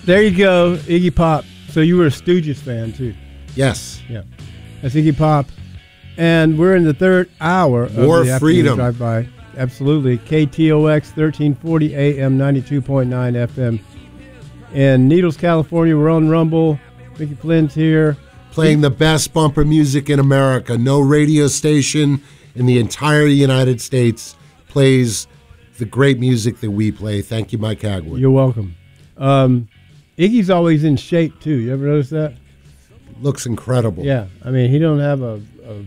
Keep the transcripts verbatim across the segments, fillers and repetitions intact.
There you go, Iggy Pop. So you were a Stooges fan, too. Yes. Yeah. That's Iggy Pop. And we're in the third hour of War the Freedom Drive-By. Absolutely. K T O X, thirteen forty A M, ninety-two point nine F M. In Needles, California, we're on Rumble. Mickey Flynn's here. Playing the best bumper music in America. No radio station in the entire United States plays the great music that we play. Thank you, Mike Hagwood. You're welcome. Um, Iggy's always in shape, too. You ever notice that? Looks incredible. Yeah. I mean, he don't have a, a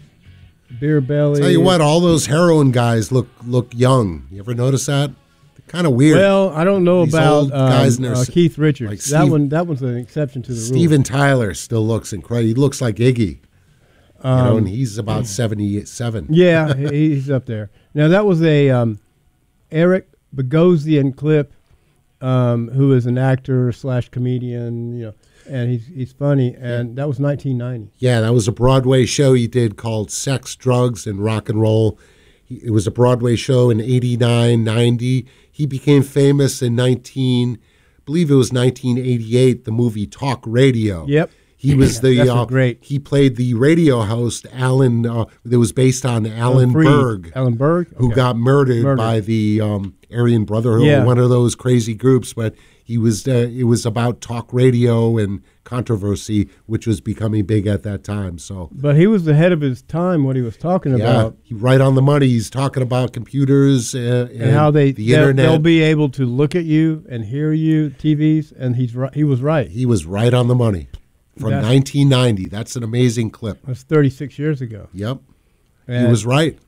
beer belly. Tell you what, all those heroin guys look look young. You ever notice that? They're kind of weird. Well, I don't know These about old guys um, in their- uh, Keith Richards. like that Steve- one, that one's an exception to the rule. Steven Tyler still looks incredible. He looks like Iggy. Um, you know, and he's about seventy-seven. Yeah, he- he's up there. Now, that was a um, Eric Bogosian clip, um, who is an actor slash comedian, you know, and he's he's funny, and that was nineteen ninety. Yeah, that was a Broadway show he did called Sex, Drugs, and Rock and Roll. He, it was a Broadway show in eighty-nine, ninety. He became famous in nineteen, I believe it was nineteen eighty-eight, the movie Talk Radio. Yep. He was the That's uh, great. He played the radio host Alan. Uh, that was based on Alan Freed. Berg, Alan Berg, who okay. got murdered, Murdered. by the um, Aryan Brotherhood, Yeah. one of those crazy groups. But he was. Uh, it was about talk radio and controversy, which was becoming big at that time. So, But he was ahead of his time. What he was talking yeah, about. he right on the money. He's talking about computers uh, and, And how they the they'll, internet. they'll be able to look at you and hear you, T Vs, and he's right. He was right. He was right on the money. From That's- nineteen ninety. That's an amazing clip. That's thirty-six years ago. Yep. And he was right.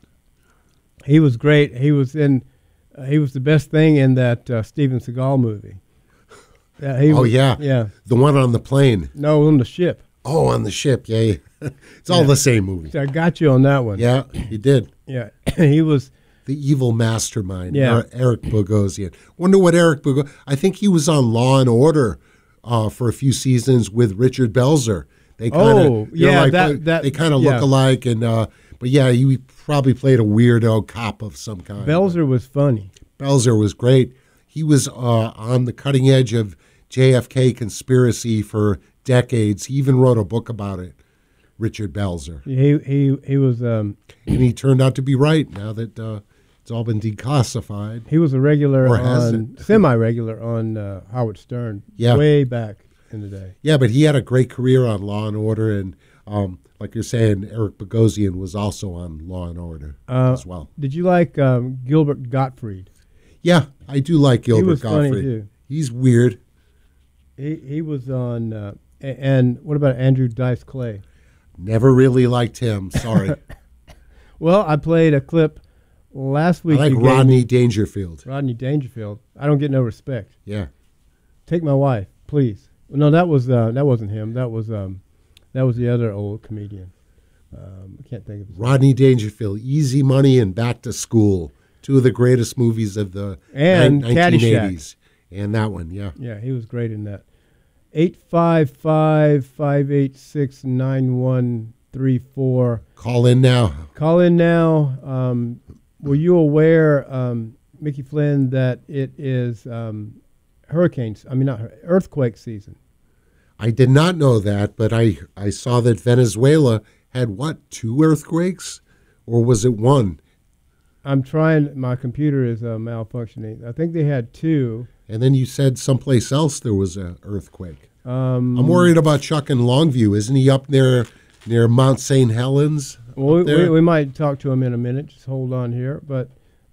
He was great. He was in. Uh, he was the best thing in that uh, Steven Seagal movie. Yeah, he Oh, was- yeah. yeah. The one on the plane. No, on the ship. Oh, on the ship. Yeah. yeah. It's all Yeah. the same movie. So I got you on that one. Yeah, you did. Yeah. He was. The evil mastermind, Yeah. Er- Eric Bogosian. Wonder what Eric Bogosian... I think he was on Law and Order uh, for a few seasons with Richard Belzer. They kinda, Oh, they're yeah, like, that- that- They kind of yeah. look alike. and uh, But yeah, he probably played a weirdo cop of some kind. Belzer was funny. Belzer was great. He was uh, on the cutting edge of J F K conspiracy for decades. He even wrote a book about it, Richard Belzer. He he he was um And he turned out to be right now that uh, it's all been declassified. he was a regular Or has on it? semi-regular on uh, Howard Stern. Yeah. Way back in the day. Yeah, but he had a great career on Law and Order, and um, like you're saying, Eric Bogosian was also on Law and Order Uh, as well. Did you like um, Gilbert Gottfried? Yeah, I do like Gilbert was funny, Gottfried. too. He's weird. He he was on. Uh, a- and what about Andrew Dice Clay? Never really liked him. Sorry. Well, I played a clip last I week. like you gave me- Rodney Dangerfield. Rodney Dangerfield. I don't get no respect. Yeah. Take my wife, please. No, that was uh, that wasn't him. That was um, that was the other old comedian. Um, I can't think of his name. Rodney Dangerfield, Easy Money and Back to School, two of the greatest movies of the And nin- nineteen eighties. And that one, yeah. Yeah, he was great in that. Eight five five five eight six nine one three four. Call in now. Call in now. Um, were you aware, um, Mickey Flynn, that it is um, hurricanes? I mean, not hur- earthquake season. I did not know that, but I, I saw that Venezuela had, what, two earthquakes? Or was it one? I'm trying. My computer is uh, malfunctioning. I think they had two. And then you said someplace else there was an earthquake. Um, I'm worried about Chuck in Longview. Isn't he up there near Mount Saint Helens? Well, we, up there? we, we might talk to him in a minute. Just hold on here. But,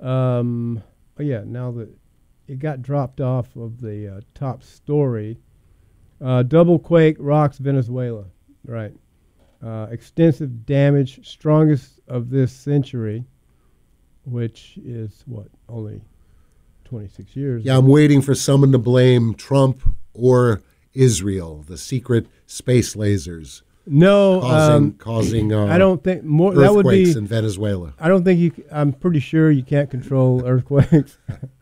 um, oh yeah, now that it got dropped off of the uh, top story, uh, double quake rocks Venezuela. Right. Uh, extensive damage, strongest of this century, which is what, only twenty-six years. Yeah, I'm waiting for someone to blame Trump or Israel, the secret space lasers No, causing um, causing uh, I don't think more. That would earthquakes be. in Venezuela. I don't think you. c- I'm pretty sure you can't control earthquakes.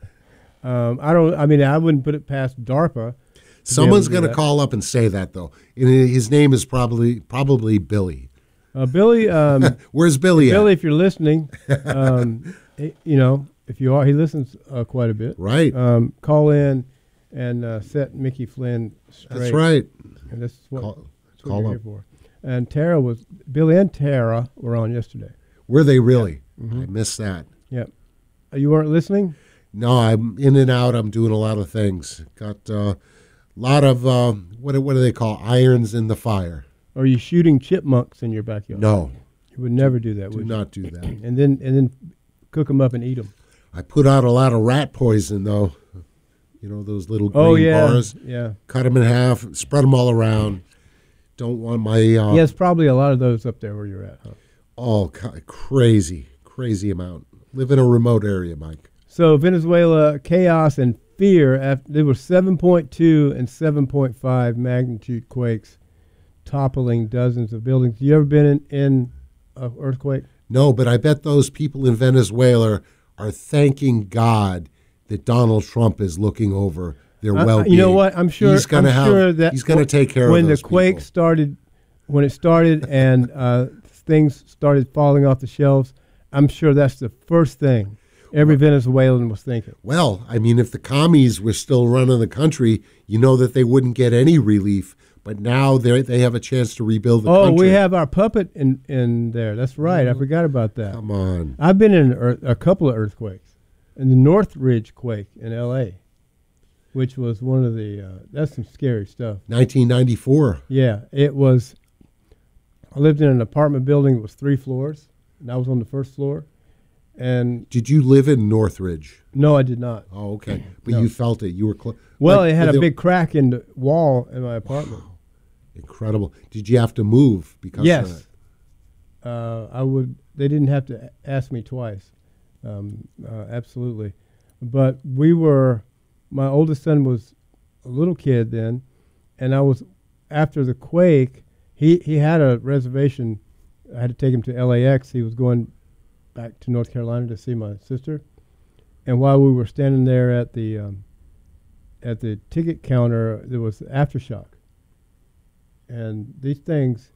um, I don't. I mean, I wouldn't put it past DARPA. Someone's going going to call up and say that though. And his name is probably probably Billy. Uh, Billy. Um, Where's Billy? Billy, at? if you're listening, um, he- you know, if you are, he listens uh, quite a bit. Right. Um, call in and uh, set Mickey Flynn straight. That's right. And this is what, Call, that's what call you're up. here for. And Tara was Billy and Tara were on yesterday. Were they really? Mhm. I missed that. Yep. Uh, you weren't listening? No, I'm in and out. I'm doing a lot of things. Got a uh, lot of, uh, what, do- what do they call, irons in the fire. Or are you shooting chipmunks in your backyard? No, You would never do that, do would you? not do that. And then and then cook them up and eat them. I put out a lot of rat poison, though. You know, those little green Oh yeah, bars. yeah. Cut them in half, spread them all around. Don't want my, uh, Yes, probably a lot of those up there where you're at. Huh? all ki- crazy, crazy amount. Live in a remote area, Mike. So Venezuela chaos and fear. After, there were seven point two and seven point five magnitude quakes, toppling dozens of buildings. You ever been in, in an earthquake? No, but I bet those people in Venezuela are thanking God that Donald Trump is looking over their I- well-being. You know what? I'm sure. he's going to I'm have. sure that he's going to take care when of those the quake people. started, when it started and uh, things started falling off the shelves. I'm sure that's the first thing every Venezuelan was thinking. Well, I mean, if the commies were still running the country, you know that they wouldn't get any relief. But now they they have a chance to rebuild the Oh, country. we have our puppet in, in there. That's right. I forgot about that. Come on. I've been in an earth, a couple of earthquakes. In the Northridge quake in L A, which was one of the, uh, that's some scary stuff. nineteen ninety-four. Yeah, it was, I lived in an apartment building that was three floors, and I was on the first floor. And Did you live in Northridge? no, I did not. Oh, okay. But No. you felt it. You were close. Well, it had a big crack in the wall in my apartment. Incredible. Did you have to move because of Yes. that? Uh, I would. They didn't have to a- ask me twice. Um, uh, absolutely, but we were. My oldest son was a little kid then, and I was after the quake. He he had a reservation. I had to take him to L A X. He was going back to North Carolina to see my sister, and while we were standing there at the um, at the ticket counter, there was aftershock. And these things,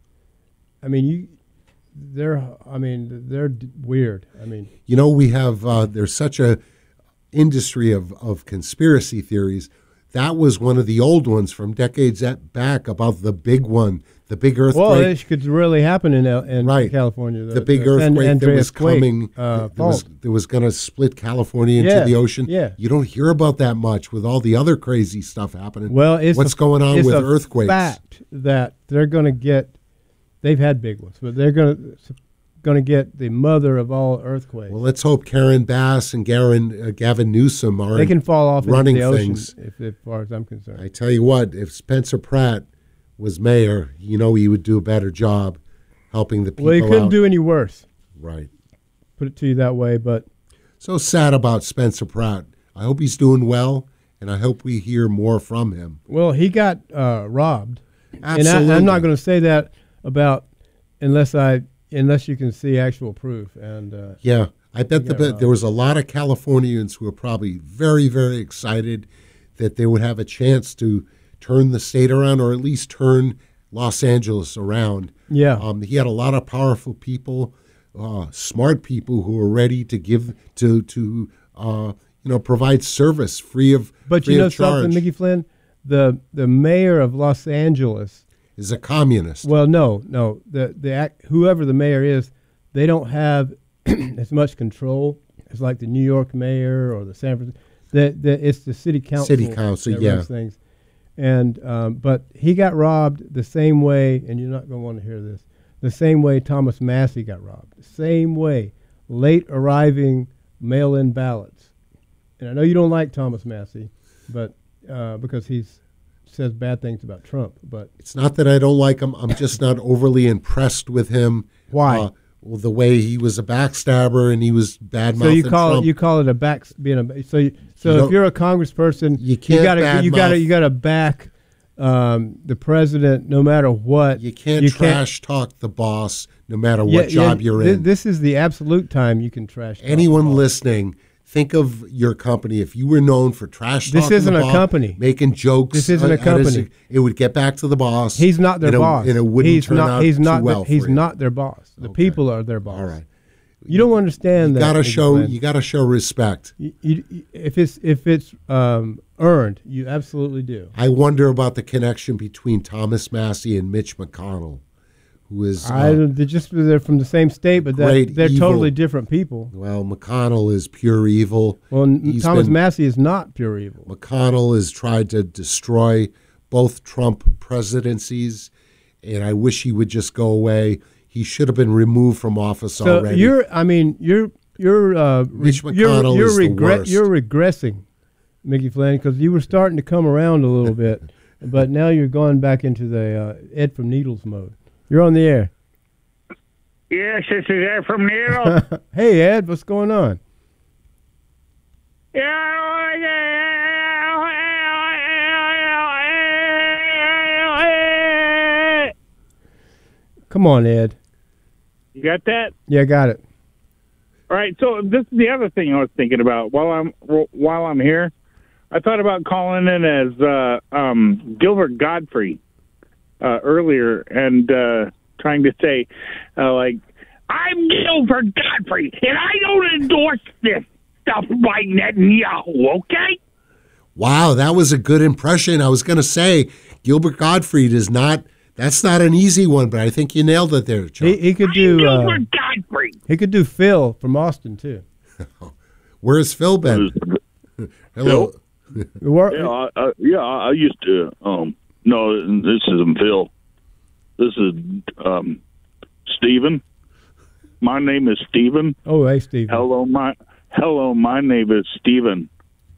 I mean, you, they're, I mean, they're d- weird. I mean, You know, we have, uh, there's such a industry of, of conspiracy theories. That was one of the old ones from decades at back about the big one, the big earthquake. well, this could really happen in L- in Right. California. the big San earthquake that Andreas was quake, coming, uh, that was, fault. that was going to split California into Yeah, the ocean. yeah. You don't hear about that much with all the other crazy stuff happening. Well, it's What's a, going on it's with a earthquakes? fact that they're going to get. They've had big ones, but they're going to going to get the mother of all earthquakes. Well, let's hope Karen Bass and Gavin, uh, Gavin Newsom are. They can fall off running into the ocean, things. if, as far as I'm concerned. I tell you what, if Spencer Pratt was mayor, you know he would do a better job helping the people Well, he couldn't out. do any worse. Right. Put it to you that way, but So sad about Spencer Pratt. I hope he's doing well, and I hope we hear more from him. well, he got uh, robbed. Absolutely. And I, I'm not going to say that about unless I unless you can see actual proof. And uh, Yeah, I bet the got bet robbed. there was a lot of Californians who were probably very, very excited that they would have a chance to turn the state around, or at least turn Los Angeles around. yeah, Um, he had a lot of powerful people, uh, smart people who were ready to give to to uh, you know provide service free of but free you know of charge. something, Mickey Flynn, the the mayor of Los Angeles. Is a communist. Well, no, no, the the act, whoever the mayor is, they don't have as much control as like the New York mayor or the San Francisco. The, the, it's the city council. City council, that yeah. runs things. And um, but he got robbed the same way, and you're not going to want to hear this. The same way Thomas Massey got robbed. The same way, late arriving mail-in ballots. And I know you don't like Thomas Massey, but uh, because he's says bad things about Trump, but It's not that I don't like him. I'm just not overly impressed with him. Why? Uh, well, the way he was a backstabber and he was bad so you mouthing call Trump. it you call it a back being a so you, so You if don't- you're a congressperson, You can't gotta you gotta badmouth- you gotta back um, the president no matter what. You can't trash talk the boss no matter Yeah, what job yeah, you're thi- in. This is the absolute time you can trash. talk Anyone the boss. listening, think of your company. If you were known for trash This talking isn't the a boss, company. making jokes, This isn't a at- at his- company. it would get back to the boss. He's not their and it- boss. and it wouldn't he's turn not. out he's too not. well the, he's for you. not their boss. The Okay. people are their boss. All right. You don't understand You that. gotta Mickey show. Flynn. You gotta show respect. You, you, if it's if it's um, earned, you absolutely do. I wonder about the connection between Thomas Massey and Mitch McConnell, who is. I Uh, don't- they're just they're from the same state, but that, great they're evil. totally different people. well, McConnell is pure evil. Well, n- He's Thomas been- Massey is not pure evil. McConnell has tried to destroy both Trump presidencies, and I wish he would just go away. He should have been removed from office So already. you're, I mean, you're you're uh, re- Mitch you're McConnell you're, is the regre- worst. you're regressing, Mickey Flynn, because you were starting to come around a little bit, but now you're going back into the uh, Ed from Needles mode. You're on the air. Yes, this is Ed from Needle. Hey Ed, what's going on? Come on, Ed. You got that? Yeah, got it. All right. So this is the other thing I was thinking about while I'm while I'm here. I thought about calling in as uh, um, Gilbert Godfrey uh, earlier and uh, trying to say, uh, like, I'm Gilbert Godfrey, and I don't endorse this stuff by Netanyahu, okay? Wow, that was a good impression. I was going to say Gilbert Gottfried is not. That's not an easy one, but I think you nailed it there, Chuck. He, he could I'm do uh, Gilbert Godfrey. he could do Phil from Austin too. Where's Phil been? Hello. Where- Yeah, I, I, yeah. I used to. Um, no, this isn't Phil. This is um, Stephen. My name is Stephen. oh, hey, Steve. Hello, my hello. My name is Stephen.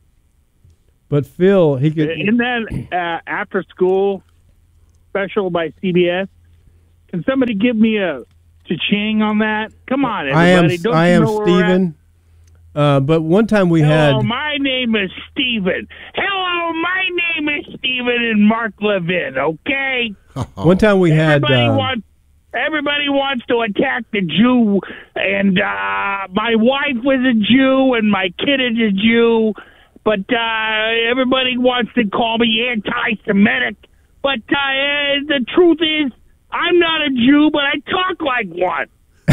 But Phil, he could. In that uh, after school special by C B S, can somebody give me a cha-ching on that? Come on, I am everybody. Don't I you am know where we're at? Stephen. Uh, but one time we Hello, had. my name is Stephen. Hello, my name is Stephen and Mark Levin, okay? One time we had. Everybody Uh, wants everybody wants to attack the Jew, and uh, my wife was a Jew, and my kid is a Jew, but uh, everybody wants to call me anti-Semitic. But uh, the truth is, I'm not a Jew, but I talk like one.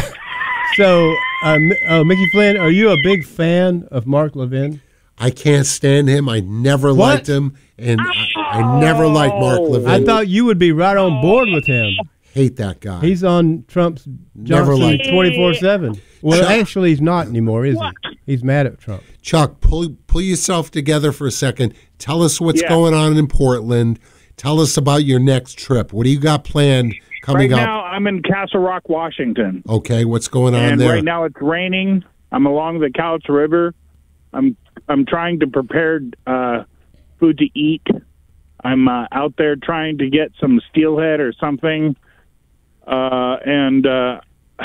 so, uh, Mi- uh, Mickey Flynn, are you a big fan of Mark Levin? I can't stand him. I never What? liked him, and I, I never liked Mark Levin. I thought you would be right on board with him. hate that guy. He's on Trump's Never Johnson liked him. twenty-four seven. Well, Chuck- actually, he's not anymore, is What? he? He's mad at Trump. Chuck, pull pull yourself together for a second. Tell us what's Yeah. going on in Portland. Tell us about your next trip. What do you got planned coming Right up? now, I'm in Castle Rock, Washington. Okay, what's going on And there? right now it's raining. I'm along the Couch River. I'm I'm trying to prepare uh, food to eat. I'm uh, out there trying to get some steelhead or something, uh, and uh,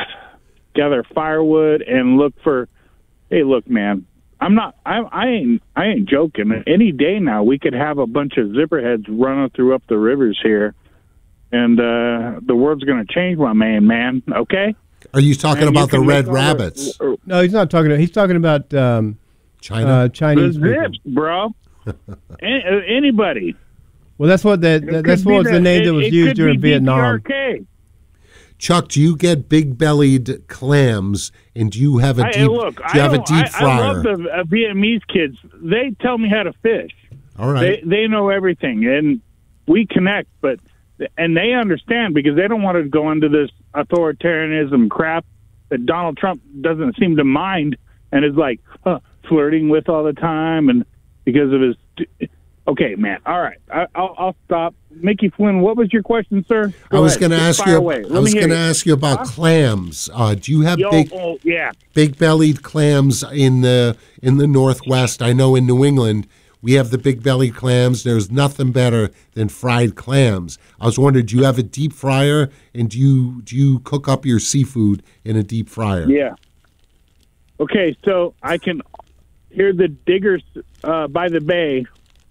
gather firewood and look for. Hey, look, man. I'm not. I, I ain't. I ain't joking. Any day now, we could have a bunch of zipperheads running through up the rivers here, and uh, the world's going to change, my man. Man, okay. Are you talking And you about the can red look all the- rabbits? No, he's not talking about. He's talking about um, China? uh, The Chinese people. zips, bro. Any, uh, anybody. Well, that's what that, It that could that's be what was the name it- that was it used could during be Vietnam. D P R K. Chuck, do you get big-bellied clams, and do you have a I, deep? look, do you I have a don't- deep I, fryer? I love the uh, Vietnamese kids. They tell me how to fish. All right. They they know everything, and we connect. But and they understand because they don't want to go into this authoritarianism crap that Donald Trump doesn't seem to mind and is like huh, flirting with all the time, and because of his. Okay, man. All right, I, I'll, I'll stop. Mickey Flynn, what was your question, sir? Go I was ahead. going to Just ask fire you. away. Let I was me hear going to you. ask you about Huh? clams. Uh, do you have Yo, big, oh, yeah. big-bellied clams in the in the Northwest? I know in New England we have the big-bellied clams. There's nothing better than fried clams. I was wondering, do you have a deep fryer, and do you do you cook up your seafood in a deep fryer? Yeah. Okay, so I can hear the diggers uh, by the bay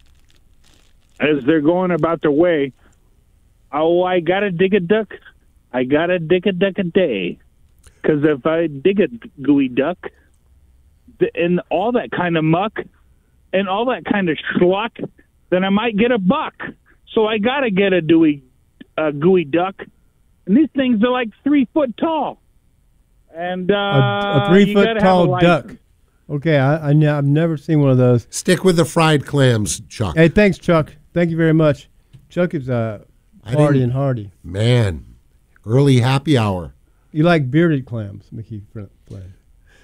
as they're going about their way. Oh, I gotta dig a duck. I gotta dig a duck a day. Because if I dig a gooey duck, th- and all that kind of muck, and all that kind of schluck, then I might get a buck. So I gotta get a gooey, uh, gooey duck. And these things are like three foot tall. And uh, A, a you three foot gotta have a tall license. duck. Okay, I, I, ne- I've never seen one of those. Stick with the fried clams, Chuck. Hey, thanks, Chuck. Thank you very much. Chuck is uh, I hardy didn't- and hardy. Man, early happy hour. You like bearded clams, Mickey Flynn.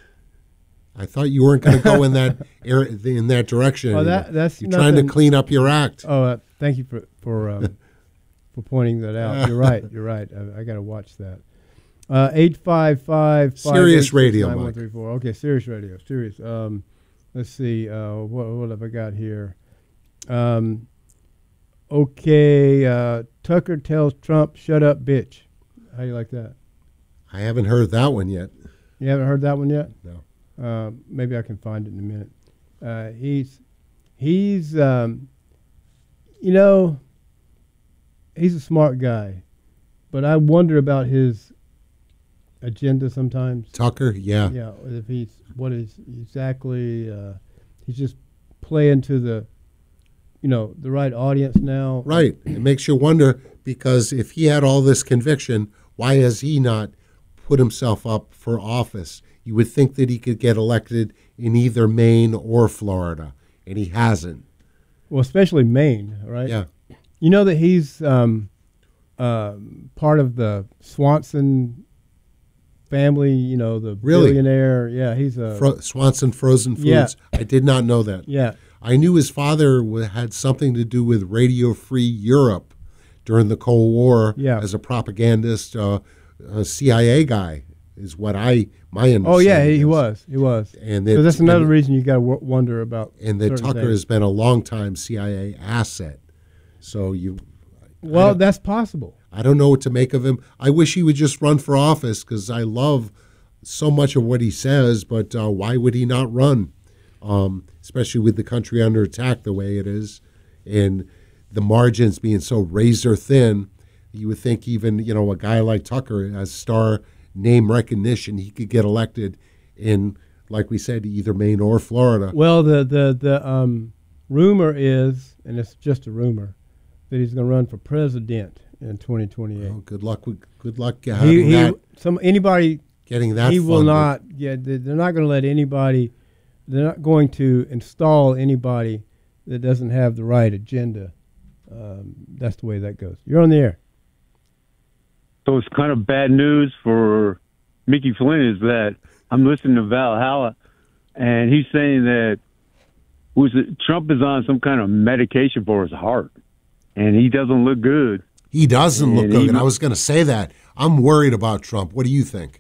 I thought you weren't going to go in that air, in that direction. Oh, that- anymore. that's You're trying to nothing- clean up your act. Oh, uh, thank you for for um, for pointing that out. You're right. You're right. I, I got to watch that. Uh, eight five five Sirius Radio, Mike. one three four. Okay, Sirius Radio. Sirius. Um, let's see. Uh, what what have I got here? Um, okay. Uh, Tucker tells Trump, "Shut up, bitch." How you like that? I haven't heard that one yet. You haven't heard that one yet? No. Uh, maybe I can find it in a minute. Uh, he's he's um, you know he's a smart guy, but I wonder about his agenda sometimes. Tucker, yeah. Yeah, if he's what is exactly uh, he's just playing to the you know the right audience now. Right. It makes you wonder because if he had all this conviction, why has he not put himself up for office? You would think that he could get elected in either Maine or Florida, and he hasn't. Well, especially Maine, right? Yeah. You know that he's um, uh, part of the Swanson family. You know the Really? billionaire. Yeah, he's a Fro- Swanson Frozen Foods. Yeah. I did not know that. yeah. I knew his father wa- had something to do with Radio Free Europe during the Cold War Yeah. as a propagandist, uh, a C I A guy, is what I my understanding. Oh yeah, he, he is. was. He was. And So that- that's another and- reason you got to w- wonder about. And that certain Tucker things. has been a longtime C I A asset. So you, Well, don't- that's possible. I don't know what to make of him. I wish he would just run for office because I love so much of what he says. But uh, why would he not run? Um, especially with the country under attack the way it is, and the margins being so razor thin. You would think even you know a guy like Tucker has star name recognition, he could get elected in, like we said, either Maine or Florida. Well, the the the um, rumor is, and it's just a rumor, that he's going to run for president in twenty twenty-eight. Oh, good luck with good luck having he, he that, some anybody getting that. he will funded. not. Yeah, they- they're not going to let anybody. They're not going to install anybody that doesn't have the right agenda. Um, that's the way that goes. You're on the air. So it's kind of bad news for Mickey Flynn is that I'm listening to Valhalla, and he's saying that was it, Trump is on some kind of medication for his heart, and he doesn't look good. He doesn't look And good. he- And I was going to say that. I'm worried about Trump. What do you think?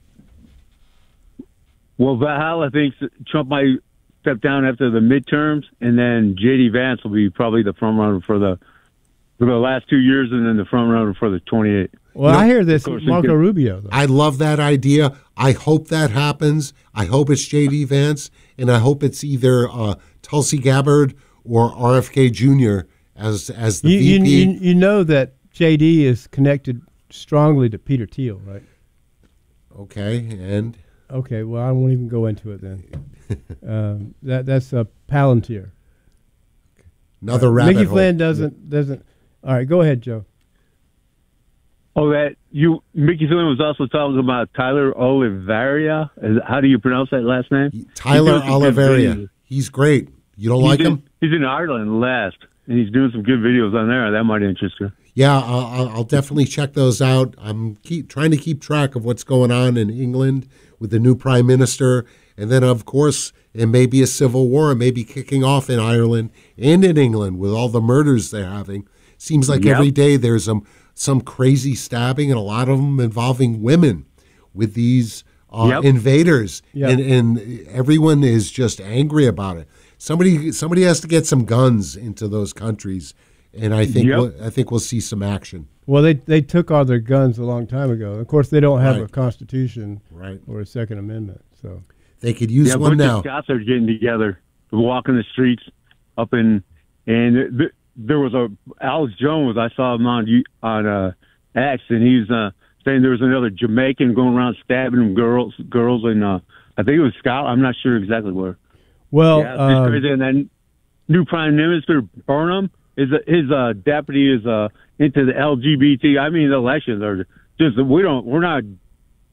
Well, Valhalla thinks that Trump might step down after the midterms, and then J D Vance will be probably the front runner for the for the last two years, and then the front runner for the twenty-eight. Well, No, I hear this of course, Marco he can- Rubio. Though. I love that idea. I hope that happens. I hope it's J D Vance, and I hope it's either uh, Tulsi Gabbard or R F K Junior as as the You, you, V P. you, you know that J D is connected strongly to Peter Thiel, right? Okay, and Okay, well, I won't even go into it then. um, that that's a Palantir. another Uh, rabbit Mickey hole. Flynn doesn't doesn't. All right, go ahead, Joe. Oh, that you Mickey Flynn was also talking about Tyler Oliveira. Is- How do you pronounce that last name? Tyler He's doing some good Oliveria. videos. He's great. You don't He's like in, him? He's in Ireland last, and he's doing some good videos on there. That might interest you. Yeah, I'll, I'll- I'll definitely check those out. I'm keep trying to keep track of what's going on in England with the new prime minister, and then of course it may be a civil war. It may be kicking off in Ireland and in England with all the murders they're having. Seems like Yep. every day there's some some crazy stabbing, and a lot of them involving women with these uh, Yep. invaders, Yep. and and everyone is just angry about it. Somebody somebody has to get some guns into those countries. And I think Yep. we'll, I think we'll see some action. Well, they they took all their guns a long time ago. Of course, they don't have a Right. constitution Right. or a Second Amendment. So They could use Yeah, a one bunch now. of Scots are getting together, walking the streets up in, and th- there was a Alex Jones. I saw him on you- on uh, X, and he's uh, saying there was another Jamaican going around stabbing girls, girls, and uh, I think it was Scott. I'm not sure exactly where. well, yeah, it's um, crazy. And then new Prime Minister Burnham is his uh, deputy is uh, into the L G B T. I mean, the elections are just we don't we're not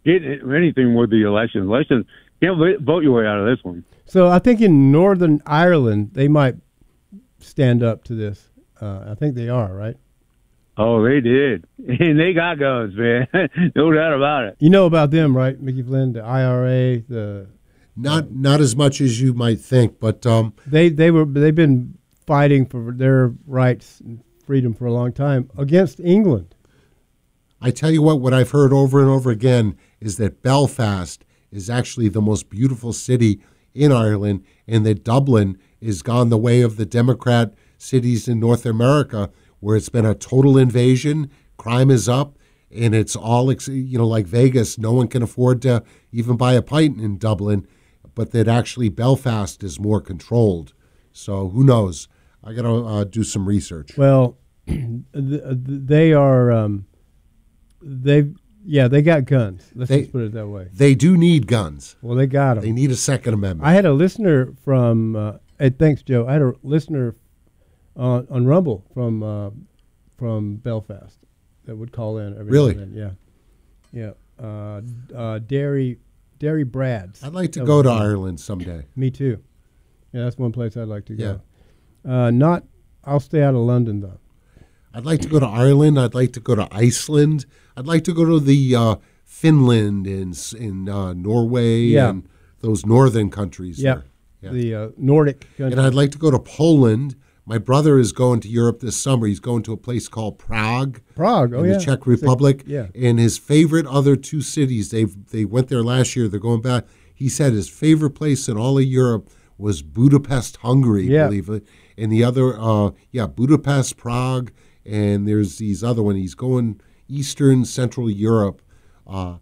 get anything with the election. Election can't vo- vote your way out of this one. So I think in Northern Ireland they might stand up to this. Uh, I think they are, right? Oh, they did, and they got guns, man. No doubt about it. You know about them, right, Mickey Flynn? The I R A, the Not not as much as you might think, but um, they they were they've been fighting for their rights and freedom for a long time against England. I tell you what, what I've heard over and over again is that Belfast is actually the most beautiful city in Ireland, and that Dublin is gone the way of the Democrat cities in North America, where it's been a total invasion, crime is up, and it's all, ex- you know, like Vegas, no one can afford to even buy a pint in Dublin, but that actually Belfast is more controlled. So who knows? I got to uh, do some research. Well, they are um, they yeah they got guns. Let's They- just put it that way. They do need guns. Well, they got them. They need a Second Amendment. I had a listener from. Uh, hey, thanks, Joe. I had a listener on on Rumble from uh, from Belfast that would call in every Really? now and then. Yeah, yeah. Uh, uh, Dairy Dairy Brads. I'd like to That go was to fun. Ireland someday. Me too. Yeah, that's one place I'd like to go. Uh, not. I'll stay out of London though. I'd like to go to Ireland. I'd like to go to Iceland. I'd like to go to the uh, Finland and s- in uh, Norway Yeah. and those northern countries. Yeah. there. Yeah. The uh, Nordic countries. And I'd like to go to Poland. My brother is going to Europe this summer. He's going to a place called Prague. Prague. Oh in yeah. the Czech It's a- Republic. yeah. And his favorite other two cities, they they went there last year. They're going back. He said his favorite place in all of Europe was Budapest, Hungary, Yeah. believe it. And the other, uh, yeah, Budapest, Prague, and there's these other one. He's going Eastern Central Europe. Uh,